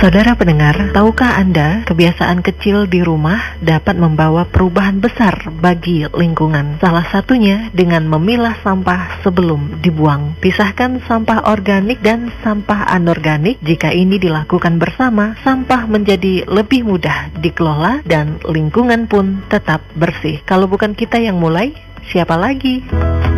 Saudara pendengar, tahukah Anda kebiasaan kecil di rumah dapat membawa perubahan besar bagi lingkungan? Salah satunya dengan memilah sampah sebelum dibuang. Pisahkan sampah organik dan sampah anorganik. Jika ini dilakukan bersama, sampah menjadi lebih mudah dikelola dan lingkungan pun tetap bersih. Kalau bukan kita yang mulai, siapa lagi?